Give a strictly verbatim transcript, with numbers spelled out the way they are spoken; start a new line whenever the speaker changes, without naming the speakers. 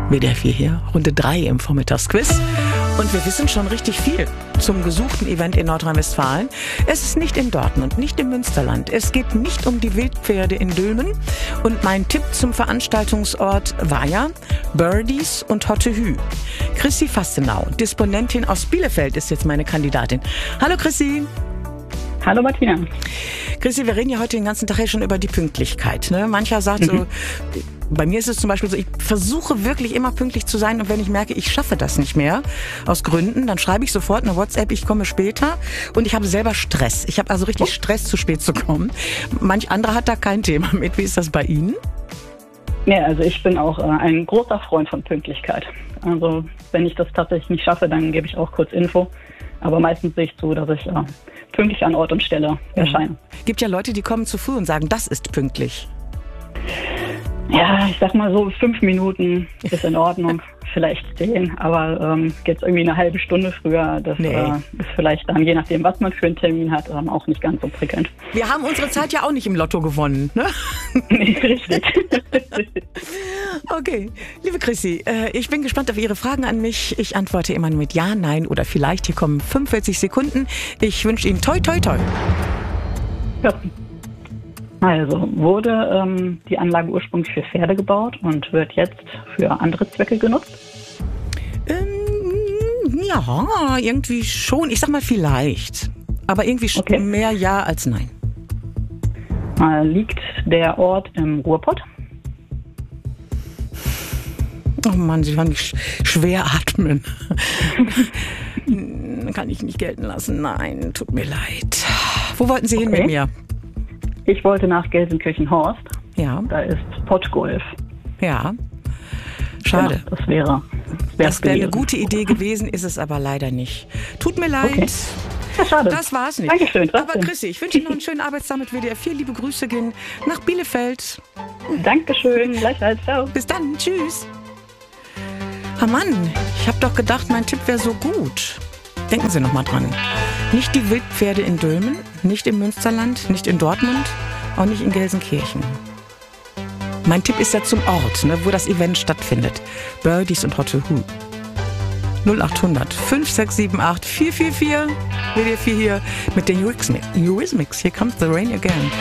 W D R vier hier, Runde drei im Vormittagsquiz. Und wir wissen schon richtig viel zum gesuchten Event in Nordrhein-Westfalen. Es ist nicht in Dortmund, nicht im Münsterland. Es geht nicht um die Wildpferde in Dülmen. Und mein Tipp zum Veranstaltungsort war ja Birdies und Hottehü. Chrissy Fastenau, Disponentin aus Bielefeld, ist jetzt meine Kandidatin. Hallo Chrissy.
Hallo Martina.
Chrissy, wir reden ja heute den ganzen Tag schon über die Pünktlichkeit. Ne? Mancher sagt so, bei mir ist es zum Beispiel so, ich versuche wirklich immer pünktlich zu sein und wenn ich merke, ich schaffe das nicht mehr, aus Gründen, dann schreibe ich sofort eine WhatsApp, ich komme später und ich habe selber Stress. Ich habe also richtig Stress, zu spät zu kommen. Manch anderer hat da kein Thema mit. Wie ist das bei Ihnen?
Ja, also ich bin auch äh, ein großer Freund von Pünktlichkeit. Also wenn ich das tatsächlich nicht schaffe, dann gebe ich auch kurz Info. Aber meistens sehe ich zu, dass ich äh, pünktlich an Ort und Stelle erscheine.
Mhm. Gibt ja Leute, die kommen zu früh und sagen, das ist pünktlich.
Ja, ich sag mal so, fünf Minuten ist in Ordnung, vielleicht zehn, aber ähm, jetzt irgendwie eine halbe Stunde früher, das nee. äh, ist vielleicht dann, je nachdem, was man für einen Termin hat, ähm, auch nicht ganz so prickelnd.
Wir haben unsere Zeit ja auch nicht im Lotto gewonnen, ne?
Nee, richtig.
Okay, liebe Chrissy, äh, ich bin gespannt auf Ihre Fragen an mich. Ich antworte immer mit Ja, Nein oder vielleicht. Hier kommen fünfundvierzig Sekunden. Ich wünsche Ihnen toi, toi, toi.
Ja. Also, wurde ähm, die Anlage ursprünglich für Pferde gebaut und wird jetzt für andere Zwecke genutzt?
Ähm, ja, irgendwie schon. Ich sag mal vielleicht. Aber irgendwie okay. mehr Ja als Nein.
Äh, liegt der Ort im Ruhrpott?
Oh Mann, Sie können sch- schwer atmen. Kann ich nicht gelten lassen. Nein, tut mir leid. Wo wollten Sie hin
okay.
mit mir?
Ich wollte nach Gelsenkirchen-Horst.
Ja.
Da ist Pottgolf.
Ja. Schade.
Genau, das wäre
Das wäre eine gute Idee gewesen, ist es aber leider nicht. Tut mir leid.
Okay. Ja, schade.
Das war's nicht.
Dankeschön. Trotzdem.
Aber Chrissy, ich wünsche Ihnen noch einen schönen Arbeitstag mit W D R vier. Liebe Grüße gehen nach Bielefeld.
Dankeschön. Gleichfalls. Ciao.
Bis dann. Tschüss. Ah Mann, ich habe doch gedacht, mein Tipp wäre so gut. Denken Sie noch mal dran. Nicht die Wildpferde in Dülmen, nicht im Münsterland, nicht in Dortmund, auch nicht in Gelsenkirchen. Mein Tipp ist ja zum Ort, ne, wo das Event stattfindet. Birdies und Hottehü. null acht hundert fünf sechs sieben acht vier vier vier. W D R vier hier mit den Eurythmics. Eurythmics. Here comes the rain again.